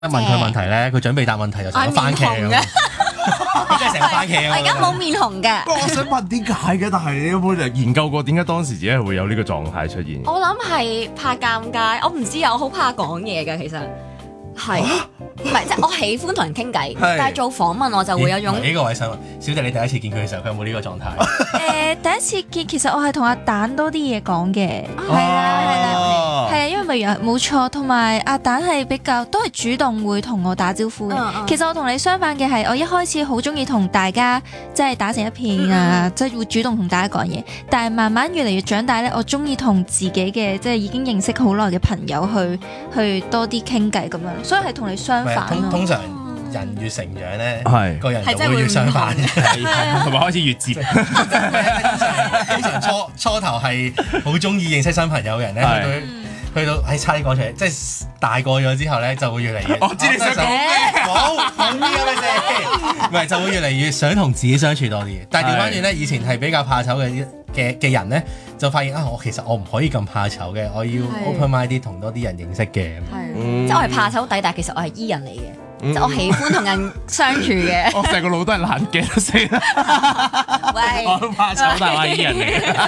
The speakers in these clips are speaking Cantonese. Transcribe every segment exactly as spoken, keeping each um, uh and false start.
問佢問題咧，佢準備答問題就成個番茄咁，佢真係成個番茄我而家冇面紅嘅。 我想問點解嘅？但係你有冇研究過點解當時自己會有呢個狀態出現？ 我諗係怕尷尬，我唔知啊，我好怕講嘢㗎，其實係唔係即係我喜歡同人傾偈，但係做訪問我就會有種呢個位想問小弟，你第一次見佢嘅時候，佢有冇呢個狀態？ 誒第一次見其實我係同阿蛋多啲嘢講嘅，係啊啦係啦，係啊，因為咪樣冇錯，同埋阿蛋係比較都係主動會同我打招呼嘅。 嗯嗯其實我同你相反嘅係，我一開始好中意同大家即係打成一片啊，即係會主動同大家講嘢。但係慢慢越嚟越長大咧，我中意同自己嘅即係已經認識好耐嘅朋友去去多啲傾偈咁樣，所以係同你相反通通咯。 常人越成長咧， 係個人就會越相反， 同埋開始越接。 通常初初頭係好中意認識新朋友嘅人咧，去到去到係差啲講出嚟，即係大個咗之後咧，就會越嚟越。 我知你想講咩？ 冇冇啲咁嘅事，唔係就會越嚟越想同自己相處多啲。但係調翻轉咧，以前係比較怕醜嘅嘅嘅人咧，就發現啊，我其實我唔可以咁怕醜嘅，我要 open mind 啲，同多啲人認識嘅。 係，即係我係怕醜底，但係其實我係 E 人嚟嘅。即係我喜歡同人相處嘅。 我成個腦都係爛鏡死啦！ 喂， 我都怕醜，但係我係 E 人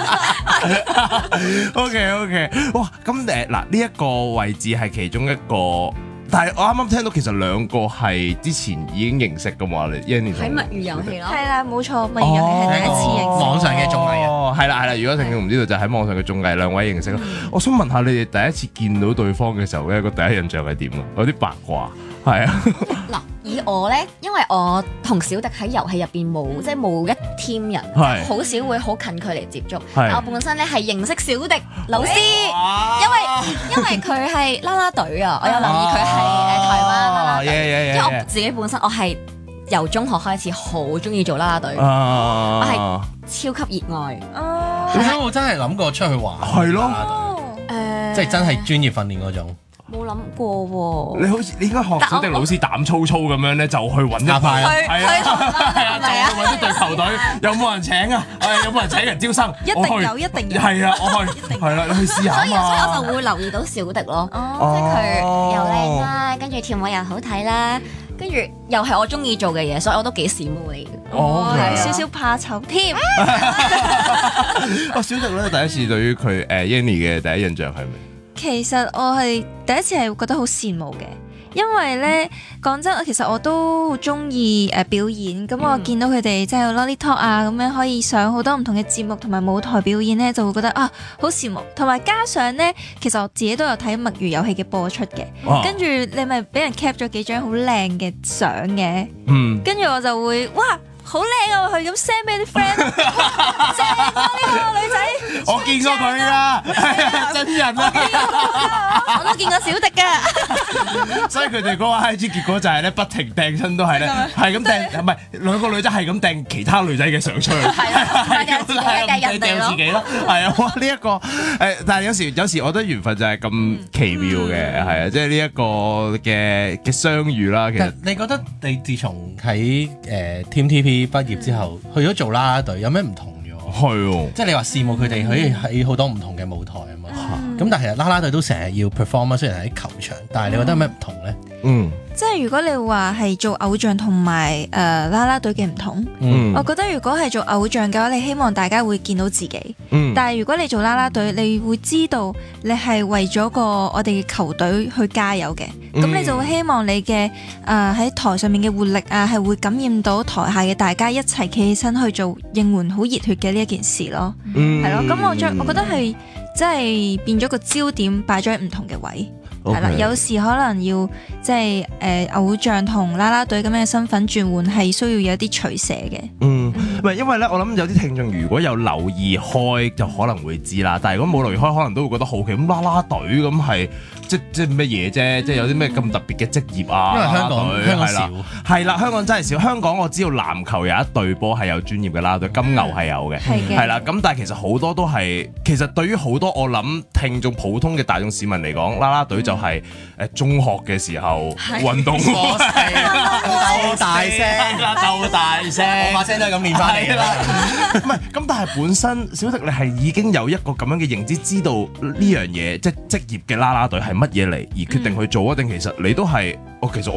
嚟。OK OK，哇！咁誒嗱，呢一個位置係其中一個，但係我啱啱聽到其實兩個係之前已經認識噶嘛，你 Yanny 喺墨魚遊戲咯。 係啦，冇錯，咪遊戲係第一次認識。 網上嘅綜藝哦，係啦係啦，如果聽眾唔知道就喺網上嘅綜藝兩位認識咯。我想問下你哋第一次見到對方嘅時候咧，個第一印象係點啊？有啲八卦。係啊， 嗱，以我咧，因為我同小迪喺遊戲入邊冇，即係冇一 team 人， 係好少會好近距離接觸。 係我本身咧係認識小迪老師，因為因為佢係啦啦隊啊，我有留意佢係誒台灣啦啦隊，因為我自己本身我係由中學開始好中意做啦啦隊，我係超級熱愛。 你有冇真係諗過出去玩？ 係咯， 誒， 即係真係專業訓練嗰種。 冇諗過喎。 你好似你應該學小迪老師膽粗粗咁樣咧，就去揾一派派， 係啊， 係啊，就去揾一隊球隊，有冇人請啊？誒，有冇人請人招生？ 一定有，一定有。 係啊，我去，係啦，你去試下所以所以我嘛。 就會留意到小迪咯，即係佢又靚啦，跟住跳舞又好睇啦，跟住又係我中意做嘅嘢，所以我都幾羨慕你嘅。 哦， 係少少怕醜添。 哦，小迪咧第一次對於佢誒 Yanny 嘅第一印象係咩？ 其實我係第一次係覺得好羨慕嘅，因為咧講真，其實我都好中意誒表演，咁我見到佢哋即係 Lolly Talk 啊，咁樣可以上好多唔同嘅節目同埋舞台表演咧，就會覺得啊好羨慕，同埋加上咧，其實我自己都有睇墨魚遊戲嘅播出嘅，跟住你咪俾人 cap 咗幾張好靚嘅相嘅， 嗯， 跟住我就會哇！好靚啊！佢咁 send 俾啲 friend，正啊呢個女仔， 我見過佢啦，真人啊， 我都見過小迪噶， 所以佢哋嗰個 I G 結果就係咧不停掟親都係咧，係咁掟，唔係兩個女仔係咁掟其他女仔嘅相出去， 係啊， 係自己嘅人哋掟自己咯，係啊，哇！呢一個誒，但係有時有時我覺得緣分就係咁奇妙嘅，係啊，即係呢一個嘅嘅相遇啦。其實你覺得你自從喺誒 Team T P 畢業之後，去咗做啦啦隊，有咩唔同咗？ 係喎， 即係你話羨慕佢哋可以喺好多唔同嘅舞台啊嘛。咁但係其實啦啦隊都成日要 perform 啊，雖然喺球場，但係你覺得有咩唔同咧？ 嗯， 即係如果你話係做偶像同埋誒啦啦隊嘅唔同， 嗯， 我覺得如果係做偶像嘅話，你希望大家會見到自己。 嗯， 但係如果你做啦啦隊，你會知道你係為咗個我哋嘅球隊去加油嘅，咁、嗯、你就會希望你嘅誒喺台上面嘅活力啊，係會感染到台下嘅大家一齊企起身去做應援好熱血嘅呢一件事咯，係咯、嗯，咁我將我覺得係即係變咗個焦點擺咗喺唔同嘅位。係啦， Okay. 有時可能要即係誒、呃、偶像同啦啦隊咁樣嘅身份轉換係需要有啲取捨嘅。 嗯，唔係因為咧，我諗有啲聽眾如果有留意開就可能會知啦，但係如果冇留意開，可能都會覺得好奇，咁啦啦隊咁係即即咩嘢啫？即係有啲咩咁特別嘅職業啊？ 因為香港隊香港少， 係啦，香港真係少。香港我知道籃球有一隊波係有專業嘅啦啦隊，金牛係有嘅， 係嘅， 係啦。咁但係其實好多都係，其實對於好多我諗聽眾普通嘅大眾市民嚟講，啦啦隊就係誒中學嘅時候運動會， 鬥大聲， 鬥大聲， 我把聲都係咁練翻嚟啦。 唔係咁，但係本身小迪你係已經有一個咁樣嘅認知，知道呢樣嘢即係職業嘅啦啦隊係乜乜嘢嚟而決定去做啊？定其實你都係我其實